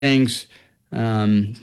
things. Um,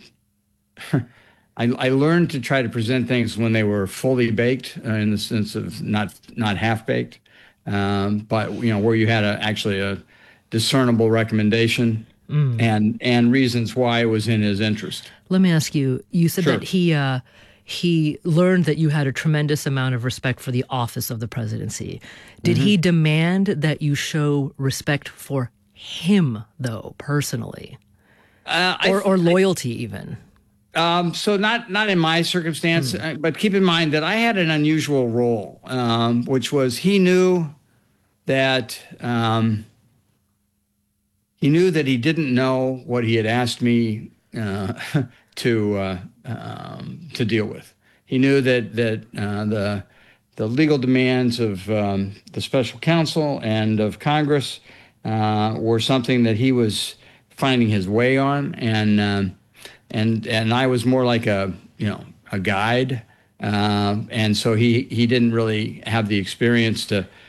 I learned to try to present things when they were fully baked, in the sense of not half baked, but where you had actually a discernible recommendation and reasons why it was in his interest. Let me ask you, you said that Sure. he learned that you had a tremendous amount of respect for the office of the presidency. Did he Hmm. demand that you show respect for him, though, personally, or loyalty even? So not in my circumstance, but keep in mind that I had an unusual role, which was that um, he knew that he didn't know what he had asked me to to deal with. He knew that the legal demands of the special counsel and of Congress were something that he was finding his way on, and I was more like a guide, and so he didn't really have the experience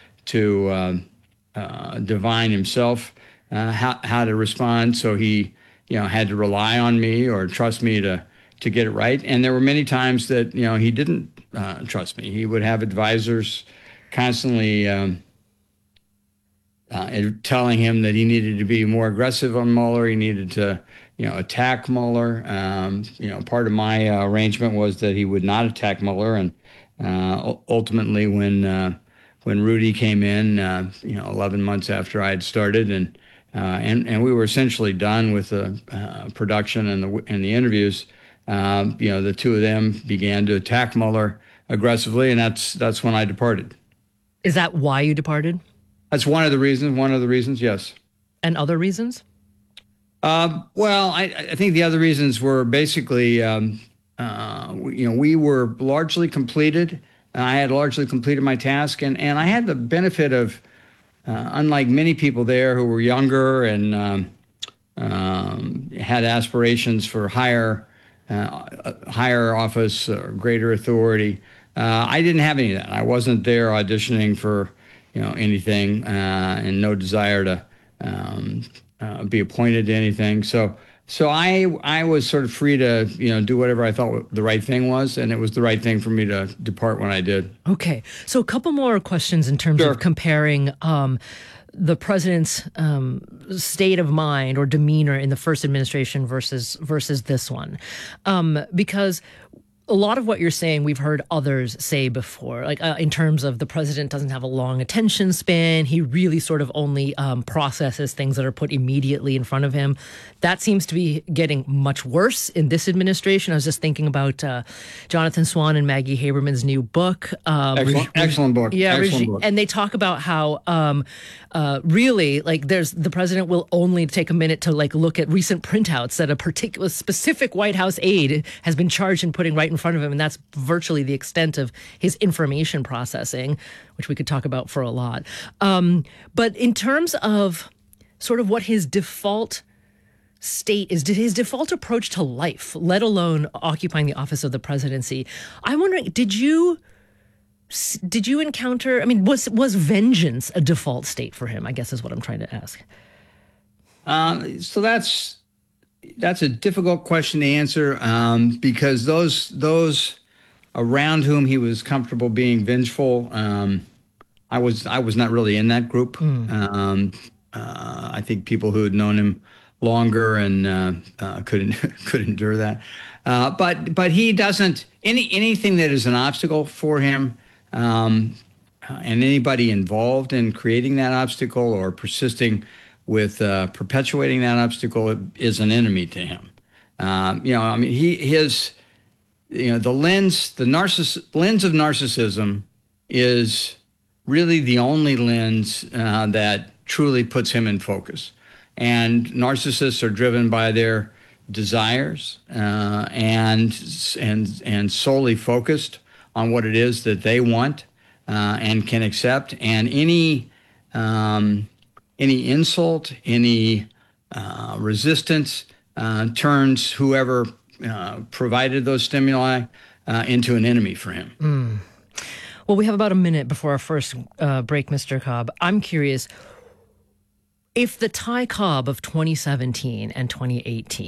to divine himself how to respond. So he had to rely on me or trust me to get it right. And there were many times that he didn't trust me. He would have advisors constantly telling him that he needed to be more aggressive on Mueller. He needed to, attack Mueller. Part of my arrangement was that he would not attack Mueller, and ultimately, when Rudy came in, 11 months after I had started, and we were essentially done with the production and the interviews. The two of them began to attack Mueller aggressively, and that's when I departed. Is that why you departed? That's one of the reasons. One of the reasons, yes. And other reasons? Well, I think the other reasons were basically, we were largely completed. I had largely completed my task, and I had the benefit of, unlike many people there who were younger and had aspirations for higher office or greater authority. I didn't have any of that. I wasn't there auditioning for anything, and no desire to be appointed to anything. So I was sort of free to do whatever I thought the right thing was, and it was the right thing for me to depart when I did. Okay, so a couple more questions in terms Sure. of comparing the president's state of mind or demeanor in the first administration versus this one, because a lot of what you're saying we've heard others say before, like in terms of the president doesn't have a long attention span. He really sort of only processes things that are put immediately in front of him. That seems to be getting much worse in this administration. I was just thinking about Jonathan Swan and Maggie Haberman's new book. Excellent book. Yeah, Excellent book. and they talk about how really, like, the president will only take a minute to look at recent printouts that a particular specific White House aide has been charged in putting right in front of him, and that's virtually the extent of his information processing, which we could talk about for a lot. But in terms of sort of what his default state is, his default approach to life, let alone occupying the office of the presidency, I'm wondering, did you encounter, I mean, was vengeance a default state for him, I guess is what I'm trying to ask. So that's a difficult question to answer, because those around whom he was comfortable being vengeful, I was not really in that group. I think people who had known him longer and could endure that. But he doesn't anything that is an obstacle for him, and anybody involved in creating that obstacle or persisting with perpetuating that obstacle is an enemy to him. I mean, the lens of narcissism is really the only lens that truly puts him in focus. And narcissists are driven by their desires, and solely focused on what it is that they want and can accept. And any insult, any resistance turns whoever provided those stimuli into an enemy for him. Well, we have about a minute before our first break, Mr. Cobb. I'm curious, If the Ty Cobb of 2017 and 2018